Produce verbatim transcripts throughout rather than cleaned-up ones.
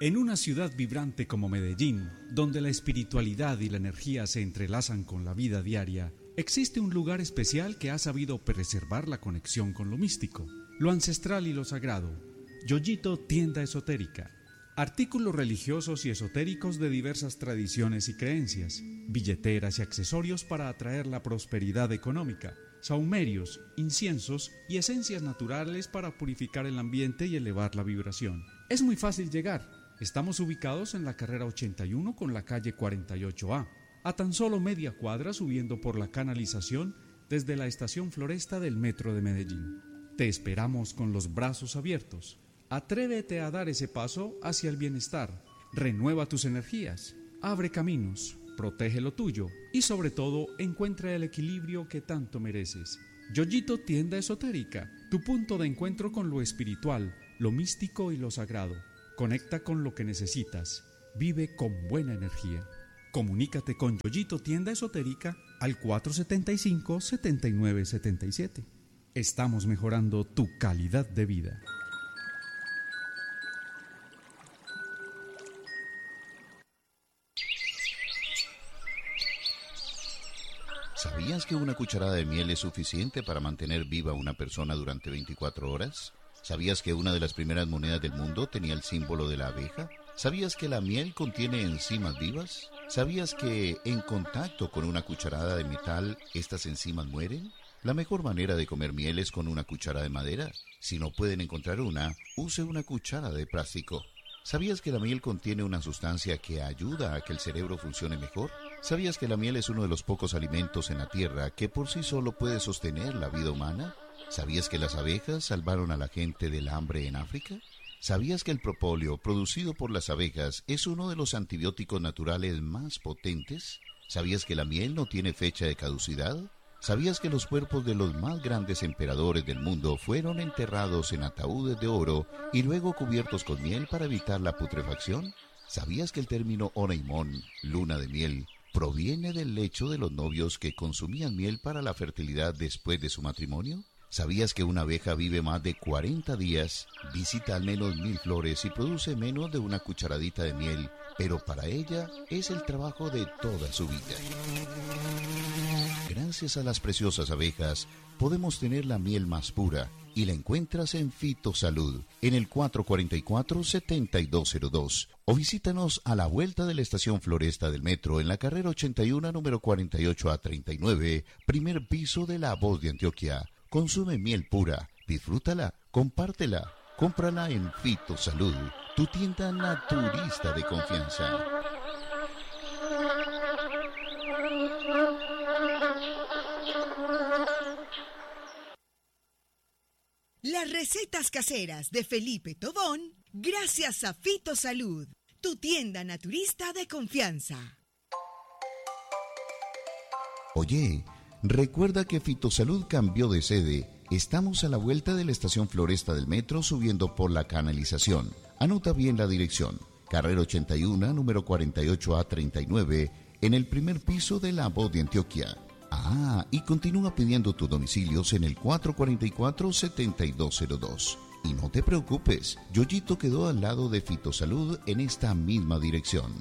En una ciudad vibrante como Medellín, donde la espiritualidad y la energía se entrelazan con la vida diaria, existe un lugar especial que ha sabido preservar la conexión con lo místico, lo ancestral y lo sagrado. Yoyito Tienda Esotérica. Artículos religiosos y esotéricos de diversas tradiciones y creencias, billeteras y accesorios para atraer la prosperidad económica, sahumerios, inciensos y esencias naturales para purificar el ambiente y elevar la vibración. Es muy fácil llegar. Estamos ubicados en la carrera ochenta y uno con la calle cuarenta y ocho A, a tan solo media cuadra subiendo por la canalización desde la estación Floresta del Metro de Medellín. Te esperamos con los brazos abiertos. Atrévete a dar ese paso hacia el bienestar. Renueva tus energías, abre caminos, protege lo tuyo y sobre todo encuentra el equilibrio que tanto mereces. Yoyito Tienda Esotérica, tu punto de encuentro con lo espiritual, lo místico y lo sagrado. Conecta con lo que necesitas. Vive con buena energía. Comunícate con Yoyito Tienda Esotérica al cuatro siete cinco, siete nueve siete siete. Estamos mejorando tu calidad de vida. ¿Sabías que una cucharada de miel es suficiente para mantener viva a una persona durante veinticuatro horas? ¿Sabías que una de las primeras monedas del mundo tenía el símbolo de la abeja? ¿Sabías que la miel contiene enzimas vivas? ¿Sabías que en contacto con una cucharada de metal, estas enzimas mueren? La mejor manera de comer miel es con una cuchara de madera. Si no pueden encontrar una, use una cuchara de plástico. ¿Sabías que la miel contiene una sustancia que ayuda a que el cerebro funcione mejor? ¿Sabías que la miel es uno de los pocos alimentos en la tierra que por sí solo puede sostener la vida humana? ¿Sabías que las abejas salvaron a la gente del hambre en África? ¿Sabías que el propóleo producido por las abejas es uno de los antibióticos naturales más potentes? ¿Sabías que la miel no tiene fecha de caducidad? ¿Sabías que los cuerpos de los más grandes emperadores del mundo fueron enterrados en ataúdes de oro y luego cubiertos con miel para evitar la putrefacción? ¿Sabías que el término oneimón, luna de miel, proviene del lecho de los novios que consumían miel para la fertilidad después de su matrimonio? ¿Sabías que una abeja vive más de cuarenta días, visita al menos mil flores y produce menos de una cucharadita de miel, pero para ella es el trabajo de toda su vida? Gracias a las preciosas abejas, podemos tener la miel más pura y la encuentras en Fitosalud, en el cuatro cuatro cuatro, siete dos cero dos. O visítanos a la vuelta de la estación Floresta del Metro, en la carrera ochenta y uno, número cuarenta y ocho A treinta y nueve, primer piso de La Voz de Antioquia. Consume miel pura, disfrútala, compártela, cómprala en Fitosalud, tu tienda naturista de confianza. Las recetas caseras de Felipe Tobón, gracias a Fitosalud, tu tienda naturista de confianza. Oye, recuerda que Fitosalud cambió de sede. Estamos a la vuelta de la estación Floresta del Metro subiendo por la canalización. Anota bien la dirección. Carrera ochenta y uno, número cuarenta y ocho A treinta y nueve, en el primer piso de La Voz de Antioquia. Ah, y continúa pidiendo tus domicilios en el cuatro cuatro cuatro, siete dos cero dos. Y no te preocupes, Yoyito quedó al lado de Fitosalud en esta misma dirección.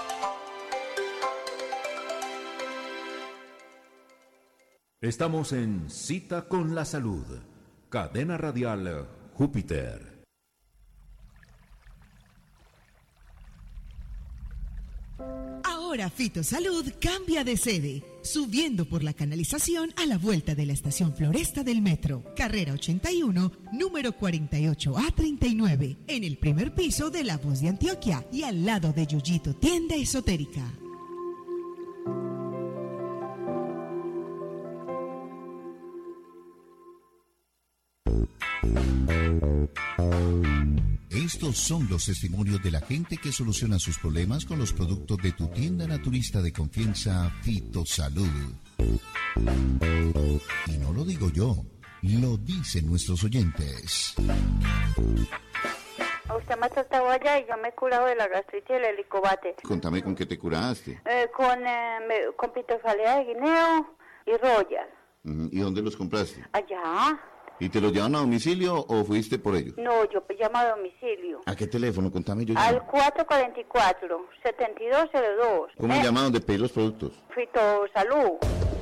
Estamos en Cita con la Salud, cadena radial Júpiter. Ahora Fitosalud cambia de sede, subiendo por la canalización a la vuelta de la estación Floresta del Metro, carrera ochenta y uno, número cuarenta y ocho A treinta y nueve, en el primer piso de La Voz de Antioquia y al lado de Yoyito Tienda Esotérica. Estos son los testimonios de la gente que soluciona sus problemas con los productos de tu tienda naturista de confianza, Fitosalud. Y no lo digo yo, lo dicen nuestros oyentes. Usted me ha tratado allá y yo me he curado de la gastritis y el helicobacter. Contame con qué te curaste. Eh, con, eh, me, con pitosalea de guineo y rollas. ¿Y dónde los compraste? Allá. ¿Y te lo llevan a domicilio o fuiste por ellos? No, yo llamo a domicilio. ¿A qué teléfono? Contame, yo Al llamo. cuatro cuatro cuatro, siete dos cero dos. ¿Cómo ¿Eh? llaman donde pedir los productos? Fitosalud.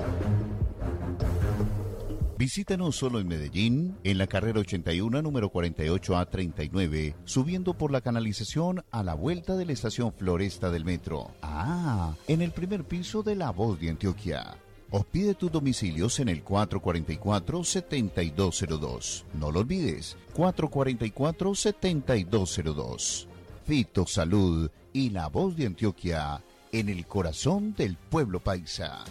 Visítanos solo en Medellín, en la carrera ochenta y uno, número cuarenta y ocho A treinta y nueve, subiendo por la canalización a la vuelta de la estación Floresta del metro. Ah, en el primer piso de La Voz de Antioquia. O pide tus domicilios en el cuatro cuatro cuatro, siete dos cero dos. No lo olvides, cuatro cuatro cuatro, siete dos cero dos. Fitosalud y La Voz de Antioquia, en el corazón del pueblo paisa.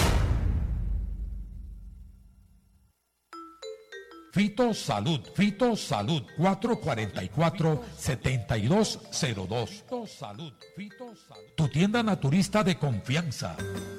Fitosalud, Fitosalud, cuatro cuatro cuatro, siete dos cero dos. Fitosalud, Fitosalud, tu tienda naturista de confianza.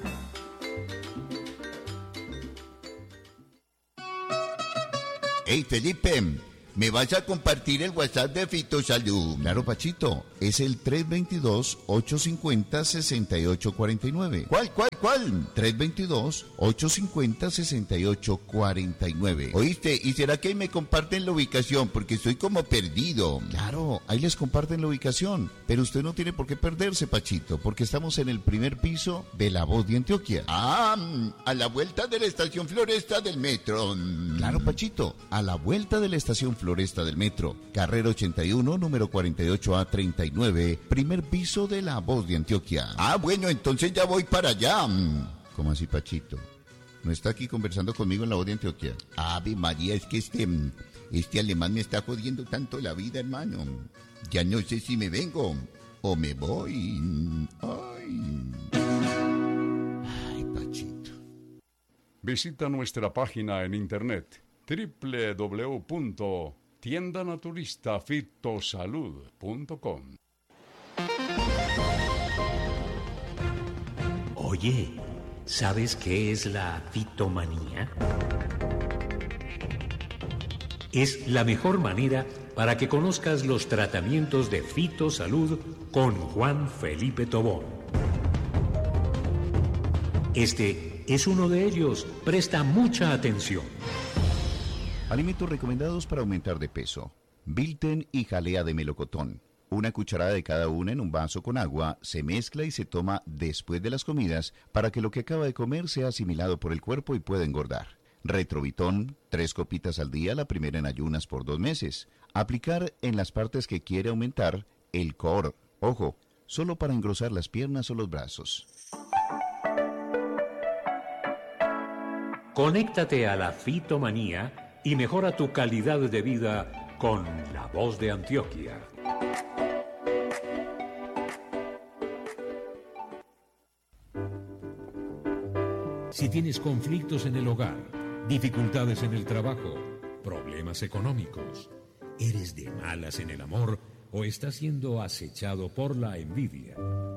Hey, Felipe, ¿me vas a compartir el WhatsApp de Fitosalud? Claro, Pachito, es el tres dos dos, ocho cinco cero, seis ocho cuatro nueve. ¿Cuál, cuál, cuál? tres dos dos, ocho cinco cero, seis ocho cuatro nueve. ¿Oíste? ¿Y será que ahí me comparten la ubicación? Porque estoy como perdido. Claro, ahí les comparten la ubicación, pero usted no tiene por qué perderse, Pachito, porque estamos en el primer piso de La Voz de Antioquia. Ah, a la vuelta de la estación Floresta del metro. Claro, Pachito, a la vuelta de la estación Floresta del metro, carrera ochenta y uno, número cuarenta y ocho A treinta y nueve, primer piso de La Voz de Antioquia. Ah, bueno, entonces ya voy para allá. ¿Cómo así, Pachito? ¿No está aquí conversando conmigo en La Voz de Antioquia? Ave María, es que este, este alemán me está jodiendo tanto la vida, hermano. Ya no sé si me vengo o me voy. Ay. Ay, Pachito. Visita nuestra página en internet doble u doble u doble u punto tienda naturista fitosalud punto com. Oye, ¿sabes qué es la fitomanía? Es la mejor manera para que conozcas los tratamientos de Fitosalud con Juan Felipe Tobón. Este es uno de ellos. Presta mucha atención. Alimentos recomendados para aumentar de peso. Bilten y jalea de melocotón. Una cucharada de cada una en un vaso con agua, se mezcla y se toma después de las comidas para que lo que acaba de comer sea asimilado por el cuerpo y pueda engordar. Retrovitón, tres copitas al día, la primera en ayunas por dos meses. Aplicar en las partes que quiere aumentar el core. Ojo, solo para engrosar las piernas o los brazos. Conéctate a la fitomanía y mejora tu calidad de vida con La Voz de Antioquia. Si tienes conflictos en el hogar, dificultades en el trabajo, problemas económicos, eres de malas en el amor o estás siendo acechado por la envidia,